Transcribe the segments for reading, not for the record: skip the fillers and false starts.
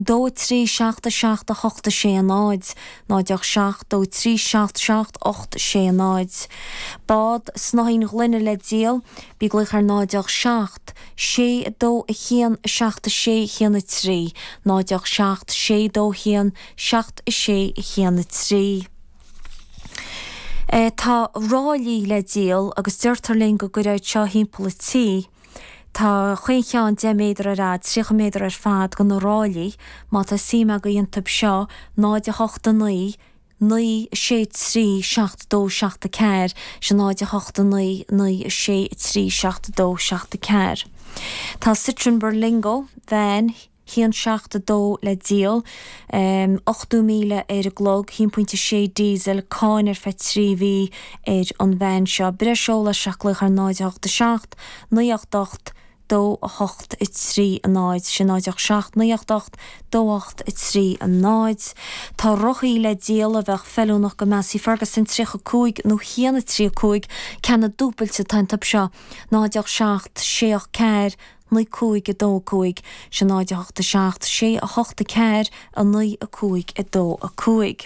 Dó trí seachta seachta hochta sé an náid, náideach seach dó trí seacht seacht ocht sé an náid. Bád snáin glunne le díal, bí gluch ar náideach seacht, sé dó a chéan seachta sé chéanna trí, náideach seacht sé dó chéan seacht sé chéanna trí. Tá ráilí le díal agus deirtarling go guraid seo hímpla tí. Tá chuincheán 10 méadar a rad, 3 méadar ar fad go na ráilí, má tá síma go diontab seo, náide hochta naí, naí sé trí seacht dó seachta ceir, se náide hochta naí, naí sé trí seachta dó seachta ceir. Tá Citroen Berlingo, bhein, hían seachta dó le díal, 8,000 ar a glog, 1.6 diesel, cáin ar fe 3V ar an bhein seo. Bire seola seachlach ar náide hochta seacht, naíocht ocht, dó a hocht I trí a náid, se náideach seacht, naíocht ocht, dó ocht I trí a náid. Tá rochaí le díal a bheith felúnach go measí fergus in 3,5 nó chéanna 3,5 cena dúpailte taintab seo, náideach seacht, séach ceir, naí cúig a dó cúig, se náide hochta seacht, sé a hochta ceir, a naí a cúig a dó a cúig.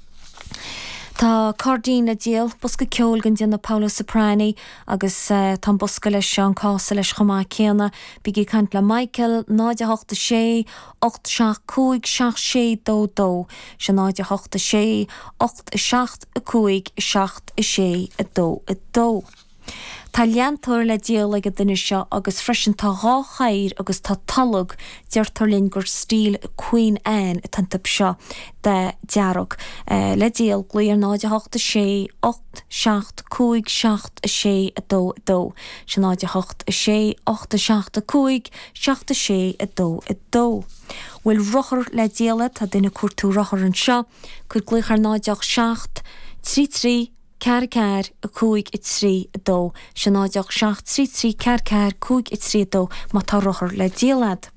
Tá cardín le díal, busca ceol gan díana Paolo Soprani agus tá busca leis an cása leis chomá céanna, bígí cant le Michael, náide hochta sé, 8 seach cúig, seach sé dó dó, se náide hochta sé, 8 seacht a cúig, seacht a sé a dó a dó. Tá leantóir le díal le go duine seo agus freisin tá dhá chair agus tá talog deirtarlinn gur stíl Queen Anne a tantab seo de dearog. Le díal gluar náide hochta sé, 8 seacht cúig seacht a sé a dó a dó. Se náide hocht a sé, 8 seacht a cúig, seacht a sé a dó a dó. Bhfuil rochar le díala tá duine cuairtú rochar an seo, chud gluach ar náideach seacht, 3-3, ceir ceir a cúig I trí a dó, se náideach seacht 3-3 ceir ceir cúig I trí a dó, má tá rochar le díalad.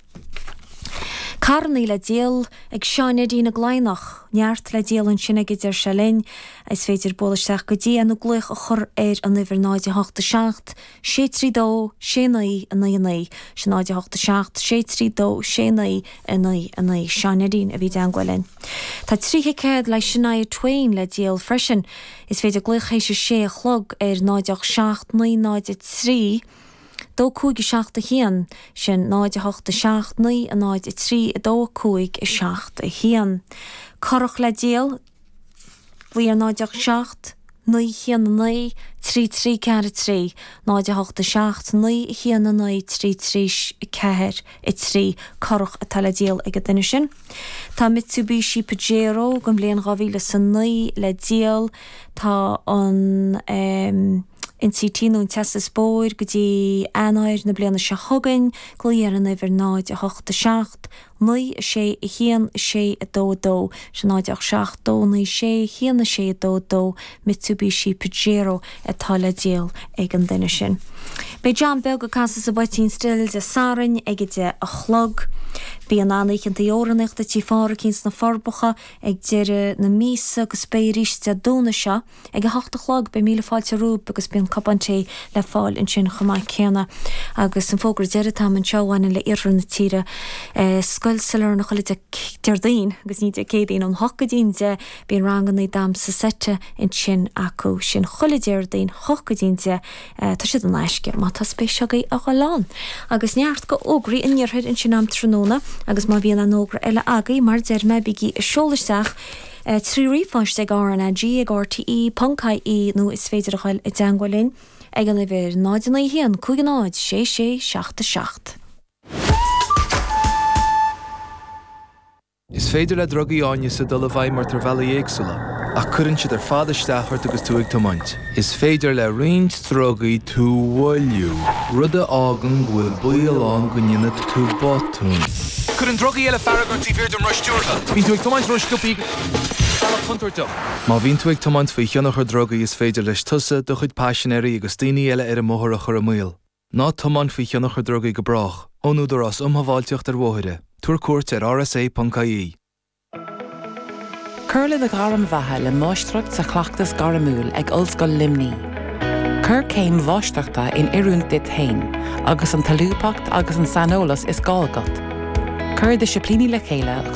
Carnaí le díal ag seáine dína gláinach, neart le díal an sinna idir se linn, is féidir bolasteach go dtí an gluach a chur ar an uimhir náide hochta seacht, sé trí dó, sé naí a naí a naí, se náide hochta seacht, sé trí dó, sé naí a naí a naí, seáine dín a bhí deangwalin. Tá trícha céad le sinna twain le díal freisin, is féidir gluach éis sé a chlog ar náideach seacht, naí náide trí, dó cúig I seacht a chéan, sin náide hochta seacht, naí a náide trí a dó cúig I seacht a chéan. Corach le díal, bhí ar náideach seacht, naí chéan a naí, 3-3 ceir a trí, náide hochta seacht, naí chéan a naí, 3-3 ceir I trí, corach a tal le díal ag a duine sin. Tá Mitsubishi Pajero, go mbliain 2009 le díal, tá an in Títínún testa spóir go dtí anáir na bliana se thugann, gluar an uimhir náide hochta seacht, naí a sé a chéan a sé a dó a dó, se náideach seacht dó naí sé chéan a sé a dó a dó, Mitsubishi Pajero a tá le díal ag an duine sin. Bei John Bell go casas a baitín still de sarin ag de a chlog, bí an annaich an teoranach de tí fára cíns na forbacha ag deire na mísa agus spéirís de dúna seo, ag a hochta chlog be míle fáilte rúb agus bíon capanté le fáil in sin chumá céanna agus an fógur deire tam an seohaine le iar na tíre scoilsalar na choile de deirdaín agus ní de cédaín an hochadín de bíon rangan na dam sa sete in sin acu sin choile deirdaín hochadín de tá siad an eisce má tá spéisiagaí a ghalán agus neart go ógraí in nearthaid in sin am tróna agus má bhíon an ógra eile agaí mar deir me bigí i seolaisteach trí riáiste ag RNG ag RTE, Puncaí nó is féidir a chail I deangwalin ag an bhir náidirna hían cúig náid sé seachta seacht. Is féidir le drogaí áine sa dul a bhaid mar tar bhela éagsúla, ach cuireann siad ar fada steachart agus tú ag tomaint. Is féidir le riint drogaí tú bhfuilú, rud a ágan bhfuil buíoláin go nionad tú botún. Cuireann drogaí eile faragart tí bhíir dom ruistíortha. Bhín tú ag tomaint ruisciúpaí má bhín tú ag tomaint faoi cheannach ar drogaí is féidir leis tusa do chuid páisinéirí agus daoine eile ar a móthar a chur a muil. Ná tomaint faoi cheannach ar drogaí go brach, ónúidir as umhaváilteocht ar bmhóide. Tuair cuairt ar RSA.ie. Curla de garam bheithe le máistreacht sa chleachtas garamúil ag ollscoil limní. Cur céim bháisteachta in iúnt dit hain, agus an talúpacht agus an sanolas is gáilgat. Cur de siplíní le chéile